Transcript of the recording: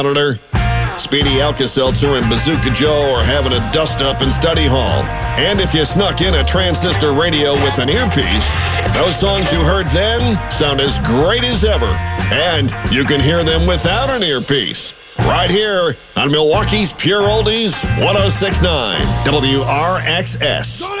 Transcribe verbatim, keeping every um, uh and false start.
Monitor. Speedy Alka-Seltzer and Bazooka Joe are having a dust-up in study hall. And if you snuck in a transistor radio with an earpiece, those songs you heard then sound as great as ever. And you can hear them without an earpiece. Right here on Milwaukee's Pure Oldies, one oh six point nine W R X S.